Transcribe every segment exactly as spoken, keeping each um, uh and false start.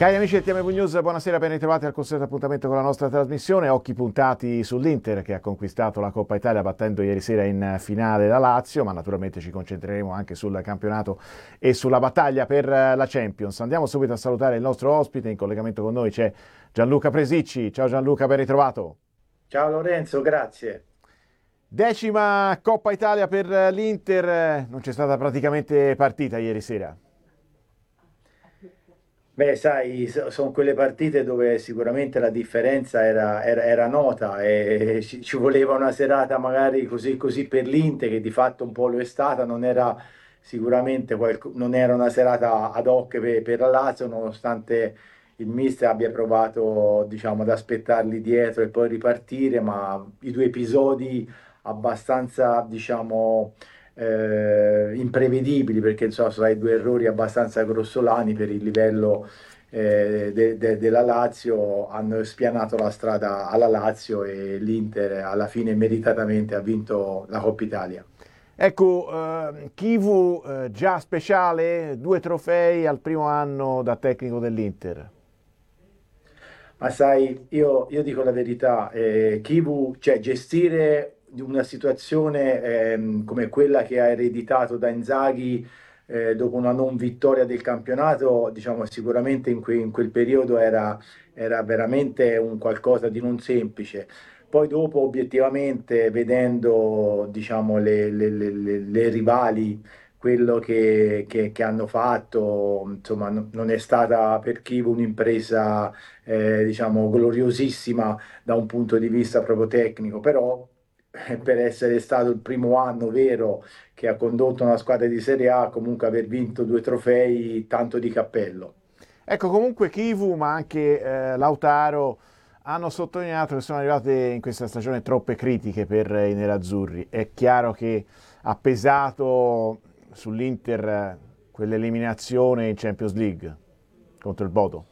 Cari amici del T M V News, buonasera, ben ritrovati al consueto appuntamento con la nostra trasmissione. Occhi puntati sull'Inter che ha conquistato la Coppa Italia battendo ieri sera in finale la Lazio, ma naturalmente ci concentreremo anche sul campionato e sulla battaglia per la Champions. Andiamo subito a salutare il nostro ospite, in collegamento con noi c'è Gianluca Presicci. Ciao Gianluca, ben ritrovato. Ciao Lorenzo, grazie. Decima Coppa Italia per l'Inter, non c'è stata praticamente partita ieri sera. Beh, sai, so- sono quelle partite dove sicuramente la differenza era, era- era nota e ci, ci voleva una serata magari così così per l'Inter, che di fatto un po' lo è stata, non era sicuramente qualco- non era una serata ad hoc per, per la Lazio, nonostante il mister abbia provato, diciamo, ad aspettarli dietro e poi ripartire, ma i due episodi abbastanza, diciamo, eh, imprevedibili, perché insomma sono stati due errori abbastanza grossolani per il livello eh, de- de- della Lazio, hanno spianato la strada alla Lazio e l'Inter alla fine meritatamente ha vinto la Coppa Italia. Ecco, eh, Chivu eh, già speciale, due trofei al primo anno da tecnico dell'Inter. Ma sai, io, io dico la verità, eh, Kivu, cioè gestire una situazione ehm, come quella che ha ereditato da Inzaghi eh, dopo una non vittoria del campionato, diciamo sicuramente in, que- in quel periodo era, era veramente un qualcosa di non semplice. Poi dopo, obiettivamente, vedendo, diciamo, le, le- le- le- le rivali, quello che, che- che hanno fatto, insomma, no- non è stata per Kivu un'impresa eh, diciamo, gloriosissima da un punto di vista proprio tecnico, però eh, per essere stato il primo anno vero che ha condotto una squadra di Serie A, comunque aver vinto due trofei, tanto di cappello. Ecco, comunque Chivu, ma anche eh, Lautaro hanno sottolineato che sono arrivate in questa stagione troppe critiche per i nerazzurri. È chiaro che ha pesato sull'Inter eh, quell'eliminazione in Champions League contro il Bodo.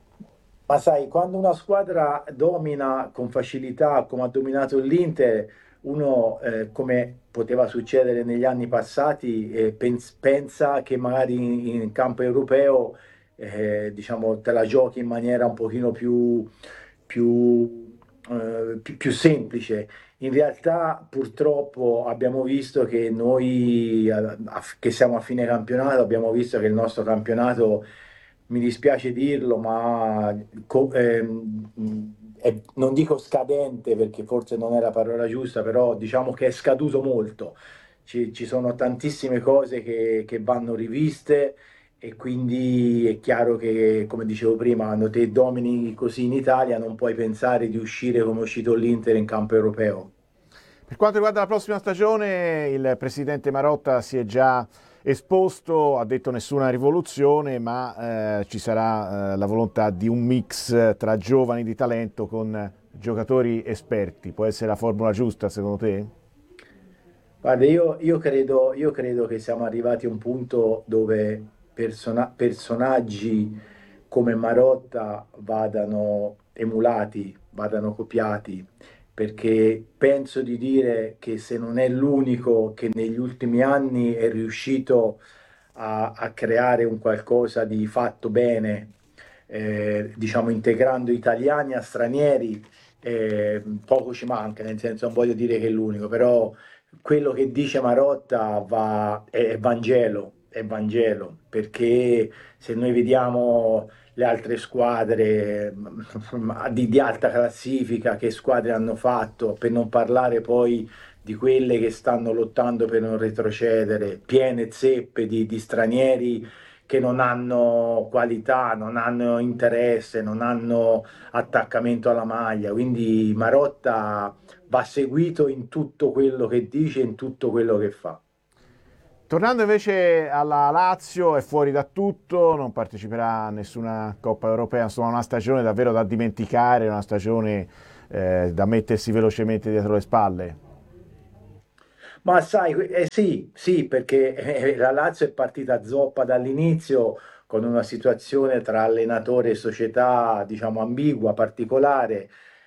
Ma sai, quando una squadra domina con facilità, come ha dominato l'Inter, uno, eh, come poteva succedere negli anni passati, eh, pens- pensa che magari in, in campo europeo, eh, diciamo, te la giochi in maniera un pochino più, più, eh, più- più semplice. In realtà, purtroppo, abbiamo visto che noi, a- a- che siamo a fine campionato, abbiamo visto che il nostro campionato, mi dispiace dirlo, ma co- ehm, è- non dico scadente perché forse non è la parola giusta, però diciamo che è scaduto molto. Ci, ci sono tantissime cose che, che vanno riviste e quindi è chiaro che, come dicevo prima, quando te domini così in Italia non puoi pensare di uscire come è uscito l'Inter in campo europeo. Per quanto riguarda la prossima stagione, il presidente Marotta si è già esposto, ha detto nessuna rivoluzione, ma eh, ci sarà eh, la volontà di un mix tra giovani di talento con giocatori esperti. Può essere la formula giusta secondo te? Guarda, io, io credo, io credo che siamo arrivati a un punto dove persona- personaggi come Marotta vadano emulati, vadano copiati, perché penso di dire che se non è l'unico che negli ultimi anni è riuscito a, a creare un qualcosa di fatto bene, eh, diciamo integrando italiani a stranieri, eh, poco ci manca, nel senso non voglio dire che è l'unico, però quello che dice Marotta va, è Vangelo, è Vangelo, perché se noi vediamo le altre squadre mm, di, di alta classifica, che squadre hanno fatto, per non parlare poi di quelle che stanno lottando per non retrocedere, piene zeppe di, di stranieri che non hanno qualità, non hanno interesse, non hanno attaccamento alla maglia. Quindi Marotta va seguito in tutto quello che dice, in tutto quello che fa. Tornando invece alla Lazio, è fuori da tutto, non parteciperà a nessuna Coppa Europea, insomma una stagione davvero da dimenticare, una stagione eh, da mettersi velocemente dietro le spalle. Ma sai, eh, sì, sì, perché eh, la Lazio è partita zoppa dall'inizio con una situazione tra allenatore e società, diciamo, ambigua, particolare,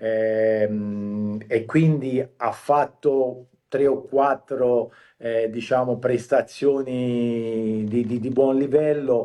ehm, e quindi ha fatto tre o quattro, eh, diciamo, prestazioni di, di- di buon livello,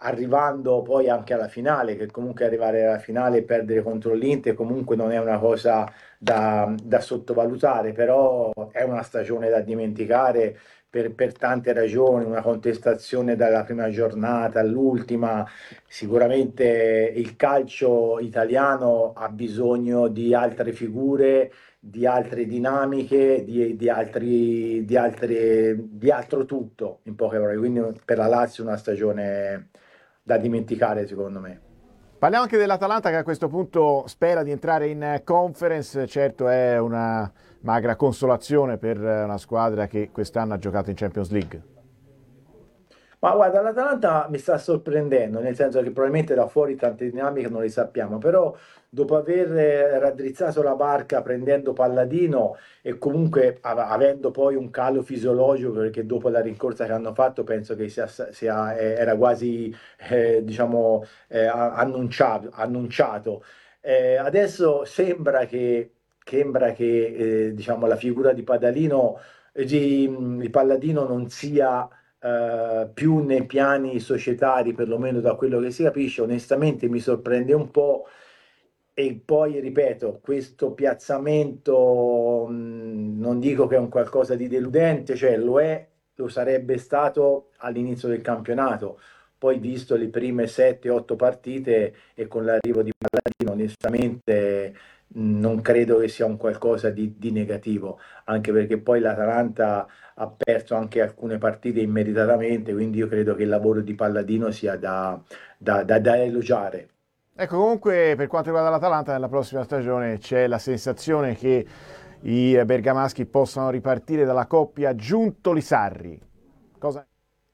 arrivando poi anche alla finale, che comunque arrivare alla finale e perdere contro l'Inter comunque non è una cosa da, da sottovalutare, però è una stagione da dimenticare per, per tante ragioni, una contestazione dalla prima giornata all'ultima. Sicuramente il calcio italiano ha bisogno di altre figure, di altre dinamiche, di, di altri, di altre, di altro tutto, in poche parole. Quindi per la Lazio è una stagione da dimenticare, secondo me. Parliamo anche dell'Atalanta che a questo punto spera di entrare in conference, certo è una magra consolazione per una squadra che quest'anno ha giocato in Champions League. Ma guarda, l'Atalanta mi sta sorprendendo, nel senso che probabilmente da fuori tante dinamiche non le sappiamo, però dopo aver eh, raddrizzato la barca prendendo Palladino e comunque av- avendo poi un calo fisiologico, perché dopo la rincorsa che hanno fatto penso che sia, sia- eh, era quasi, eh, diciamo, eh, a- annunciato, annunciato. Eh, adesso sembra che, sembra che eh, diciamo, la figura di Padalino, eh, di, di Palladino non sia eh, più nei piani societari, perlomeno da quello che si capisce, onestamente mi sorprende un po'. E poi ripeto, questo piazzamento mh, non dico che è un qualcosa di deludente, cioè lo è, lo sarebbe stato all'inizio del campionato. Poi visto le prime sette otto partite e con l'arrivo di Palladino, onestamente mh, non credo che sia un qualcosa di, di negativo, anche perché poi l'Atalanta ha perso anche alcune partite immeritatamente, quindi io credo che il lavoro di Palladino sia da, da, da, da elogiare. Ecco, comunque per quanto riguarda l'Atalanta, nella prossima stagione c'è la sensazione che i bergamaschi possano ripartire dalla coppia Giuntoli-Sarri. Cosa...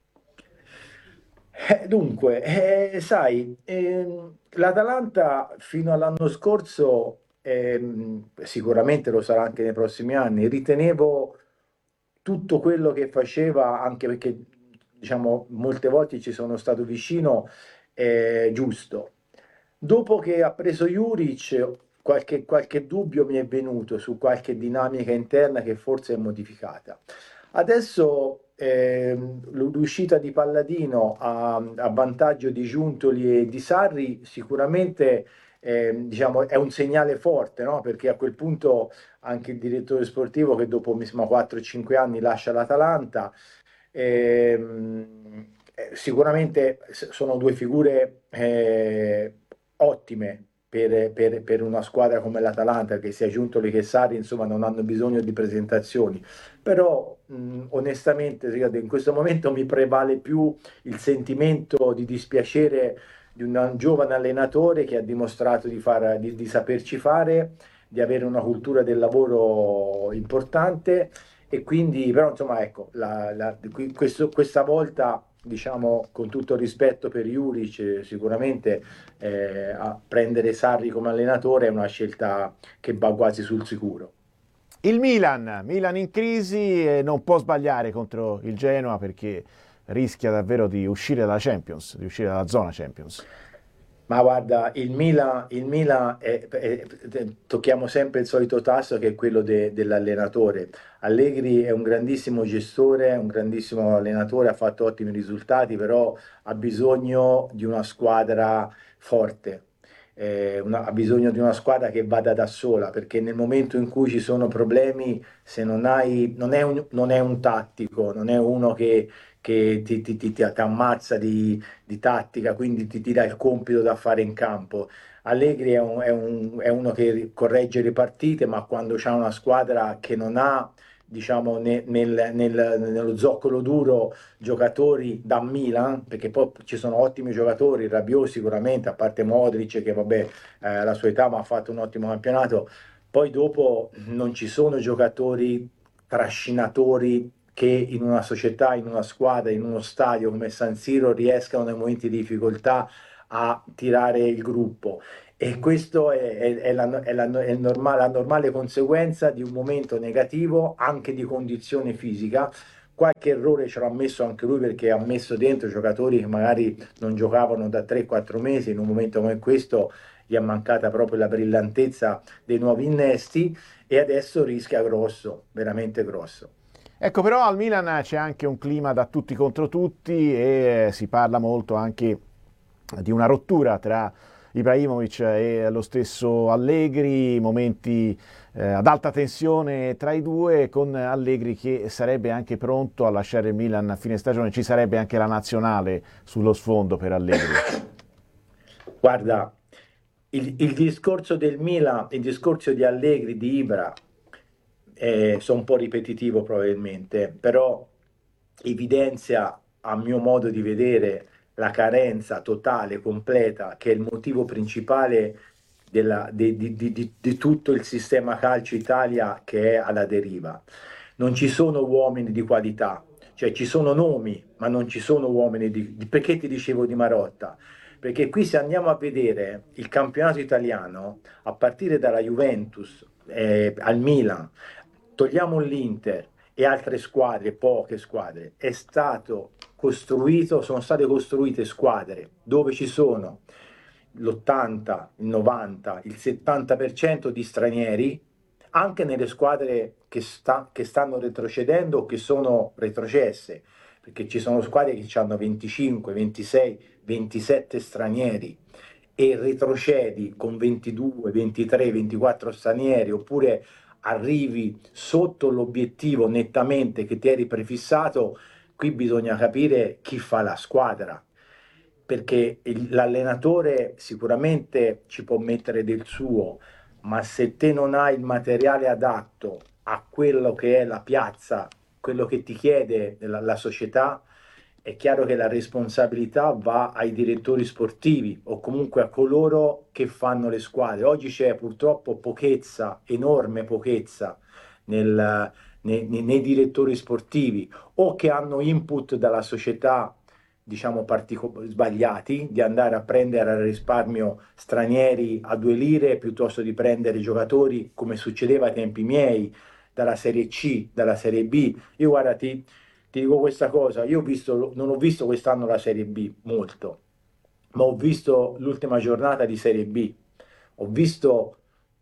Eh, dunque, eh, sai, ehm, l'Atalanta fino all'anno scorso, ehm, sicuramente lo sarà anche nei prossimi anni, ritenevo tutto quello che faceva, anche perché diciamo molte volte ci sono stato vicino, eh, giusto. Dopo che ha preso Juric, qualche, qualche dubbio mi è venuto su qualche dinamica interna che forse è modificata. Adesso ehm, l'uscita di Palladino a, a vantaggio di Giuntoli e di Sarri sicuramente ehm, diciamo, è un segnale forte, no? Perché a quel punto anche il direttore sportivo che dopo mi sembra quattro cinque anni lascia l'Atalanta. Ehm, eh, sicuramente s- sono due figure eh, ottime per, per- per una squadra come l'Atalanta, che sia Giuntoli che Sarri, insomma, non hanno bisogno di presentazioni. Però, mh, onestamente, ricordo, in questo momento mi prevale più il sentimento di dispiacere di un giovane allenatore che ha dimostrato di, far- di di saperci fare, di avere una cultura del lavoro importante e quindi, però, insomma, ecco, la- la- qui- questo- questa volta, diciamo, con tutto il rispetto per Juric, eh, sicuramente eh, a prendere Sarri come allenatore è una scelta che va quasi sul sicuro. Il Milan, Milan in crisi e non può sbagliare contro il Genoa perché rischia davvero di uscire dalla Champions, di uscire dalla zona Champions. Ma guarda, il Milan, il Milan è- è- è- tocchiamo sempre il solito tasto che è quello de- dell'allenatore. Allegri è un grandissimo gestore, un grandissimo allenatore, ha fatto ottimi risultati, però ha bisogno di una squadra forte, eh, una- ha bisogno di una squadra che vada da sola, perché nel momento in cui ci sono problemi, se non hai, non è un, non è un tattico, non è uno che, che ti, ti- ti- ti ammazza di di tattica, quindi ti, ti dà il compito da fare in campo. Allegri è, un- è un- è uno che corregge le partite, ma quando c'è una squadra che non ha, diciamo, ne- nel- nel- nello zoccolo duro giocatori da Milan, perché poi ci sono ottimi giocatori, Rabiot sicuramente, a parte Modric che vabbè, eh, alla sua età ma ha fatto un ottimo campionato, poi dopo non ci sono giocatori trascinatori che in una società, in una squadra, in uno stadio come San Siro riescano nei momenti di difficoltà a tirare il gruppo. E questo è, è- è la, è la- è il normale- la normale conseguenza di un momento negativo, anche di condizione fisica. Qualche errore ce l'ha messo anche lui perché ha messo dentro giocatori che magari non giocavano da tre quattro mesi, in un momento come questo gli è mancata proprio la brillantezza dei nuovi innesti e adesso rischia grosso, veramente grosso. Ecco, però al Milan c'è anche un clima da tutti contro tutti e si parla molto anche di una rottura tra Ibrahimovic e lo stesso Allegri, momenti eh, ad alta tensione tra i due, con Allegri che sarebbe anche pronto a lasciare il Milan a fine stagione. Ci sarebbe anche la nazionale sullo sfondo per Allegri. Guarda, il, il discorso del Milan, il discorso di Allegri, di Ibra, eh, sono un po' ripetitivo probabilmente, però evidenzia, a mio modo di vedere, la carenza totale, completa, che è il motivo principale della- di, di- di- di- di tutto il sistema calcio Italia che è alla deriva. Non ci sono uomini di qualità, cioè ci sono nomi, ma non ci sono uomini di... di- Perché ti dicevo di Marotta? Perché qui se andiamo a vedere il campionato italiano, a partire dalla Juventus, eh, al Milan, togliamo l'Inter e altre squadre, poche squadre, è stato costruito, sono state costruite squadre dove ci sono l'ottanta, il novanta, il settanta per cento di stranieri, anche nelle squadre che, sta, che stanno retrocedendo o che sono retrocesse, perché ci sono squadre che hanno venticinque, ventisei, ventisette stranieri e retrocedi con ventidue, ventitré, ventiquattro stranieri, oppure arrivi sotto l'obiettivo nettamente che ti eri prefissato. Qui bisogna capire chi fa la squadra, perché il- l'allenatore sicuramente ci può mettere del suo, ma se te non hai il materiale adatto a quello che è la piazza, quello che ti chiede la, la società, è chiaro che la responsabilità va ai direttori sportivi o comunque a coloro che fanno le squadre. Oggi c'è purtroppo pochezza, enorme pochezza nel- nei, nei- nei direttori sportivi, o che hanno input dalla società, diciamo, partico- sbagliati, di andare a prendere a risparmio stranieri a due lire piuttosto di prendere giocatori come succedeva ai tempi miei, dalla Serie C, dalla Serie B. Io guarda, ti, ti dico questa cosa, io ho visto, non ho visto quest'anno la Serie B molto, ma ho visto l'ultima giornata di Serie B, ho visto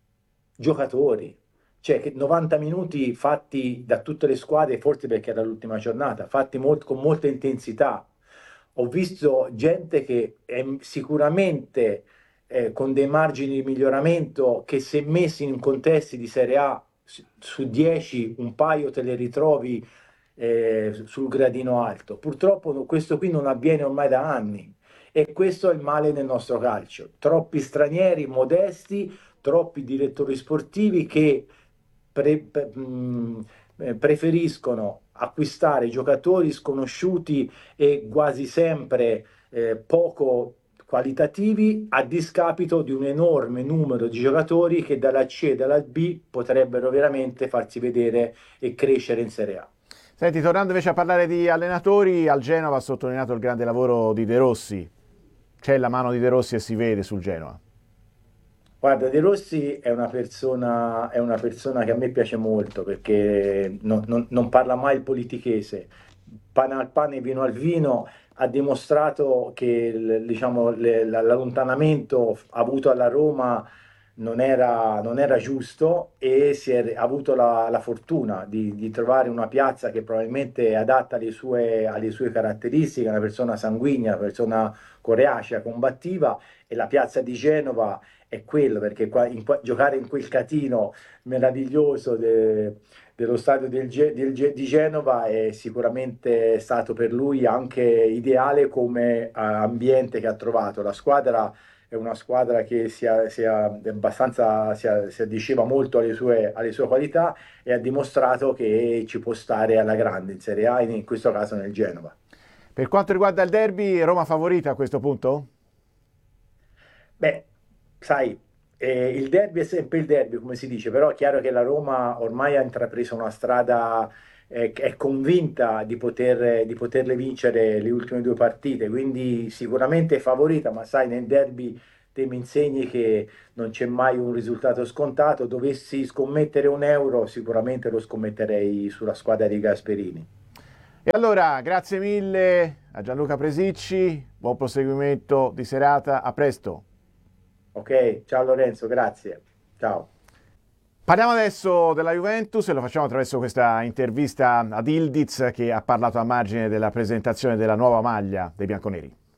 giocatori, cioè che novanta minuti fatti da tutte le squadre, forse perché era l'ultima giornata, fatti molt- con molta intensità. Ho visto gente che è sicuramente eh, con dei margini di miglioramento che, se messi in contesti di Serie A, su su dieci un paio te le ritrovi eh, sul gradino alto. Purtroppo no- questo qui non avviene ormai da anni, e questo è il male nel nostro calcio. Troppi stranieri modesti, troppi direttori sportivi che pre- pre- mh, eh, preferiscono acquistare giocatori sconosciuti e quasi sempre eh, poco qualitativi, a discapito di un enorme numero di giocatori che dalla C e dalla B potrebbero veramente farsi vedere e crescere in Serie A. Senti, tornando invece a parlare di allenatori, al Genova ha sottolineato il grande lavoro di De Rossi. C'è la mano di De Rossi e si vede sul Genoa. Guarda, De Rossi è una persona, è una persona che a me piace molto, perché non, non- non parla mai il politichese, pane al pane, vino al vino. Ha dimostrato che il- diciamo, le- la- l'allontanamento avuto alla Roma non era, non era giusto, e si è ha avuto la, la fortuna di, di trovare una piazza che probabilmente è adatta alle sue, alle sue caratteristiche, una persona sanguigna, una persona coriacea, combattiva, e la piazza di Genova è quello, perché qua, in qua- giocare in quel catino meraviglioso de- dello stadio del Ge- del Ge- di Genova è sicuramente stato per lui anche ideale come eh, ambiente che ha trovato. La squadra è una squadra che si, a- si a- è abbastanza, si, a- si addiceva molto alle sue, alle sue qualità, e ha dimostrato che ci può stare alla grande in Serie A, in questo caso nel Genova. Per quanto riguarda il derby, Roma favorita a questo punto? Beh, sai, eh, il derby è sempre il derby, come si dice, però è chiaro che la Roma ormai ha intrapreso una strada, eh, che è convinta di poter, di poterle vincere le ultime due partite, quindi sicuramente è favorita, ma sai, nel derby te mi insegni che non c'è mai un risultato scontato. Dovessi scommettere un euro, sicuramente lo scommetterei sulla squadra di Gasperini. E allora, grazie mille a Gianluca Presicci, buon proseguimento di serata, a presto. Ok, ciao Lorenzo, grazie. Ciao. Parliamo adesso della Juventus e lo facciamo attraverso questa intervista ad Ildiz, che ha parlato a margine della presentazione della nuova maglia dei bianconeri.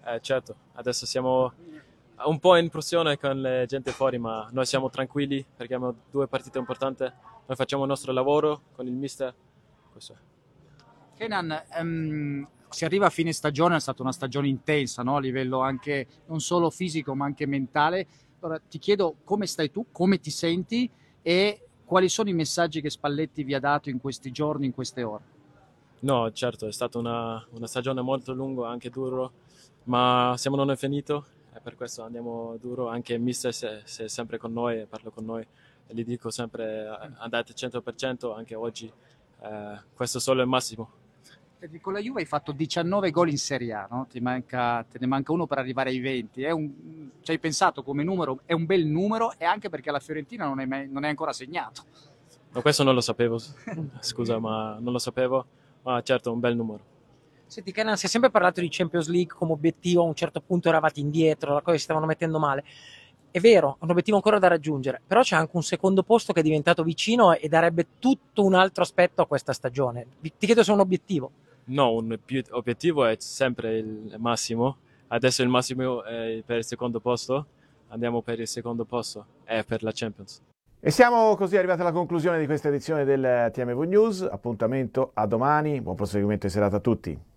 Eh, certo, adesso siamo un po' in pressione con la gente fuori, ma noi siamo tranquilli perché abbiamo due partite importanti, noi facciamo il nostro lavoro con il mister. Questo è. Kenan, um, si arriva a fine stagione, è stata una stagione intensa, no? A livello anche non solo fisico ma anche mentale. Allora, ti chiedo come stai tu, come ti senti e quali sono i messaggi che Spalletti vi ha dato in questi giorni, in queste ore? No, certo, è stata una, una stagione molto lunga, anche duro, ma siamo non è finito e per questo andiamo duro. Anche il mister se, se è sempre con noi, parlo con noi e gli dico sempre andate cento per cento anche oggi, eh, questo solo è il massimo. Con la Juve hai fatto diciannove gol in Serie A, no? Ti manca, te ne manca uno per arrivare ai venti. È un, ci hai pensato come numero, è un bel numero e anche perché la Fiorentina non è, mai, non è ancora segnato. No, questo non lo sapevo, scusa, ma non lo sapevo, ma certo un bel numero. Senti Kenan, si è sempre parlato di Champions League come obiettivo, a un certo punto eravate indietro, la cosa si stavano mettendo male. È vero, è un obiettivo ancora da raggiungere, però c'è anche un secondo posto che è diventato vicino e darebbe tutto un altro aspetto a questa stagione. Ti chiedo se è un obiettivo. No, un obiettivo è sempre il massimo. Adesso il massimo è per il secondo posto. Andiamo per il secondo posto e per la Champions. E siamo così arrivati alla conclusione di questa edizione del T M V News. Appuntamento a domani. Buon proseguimento di serata a tutti.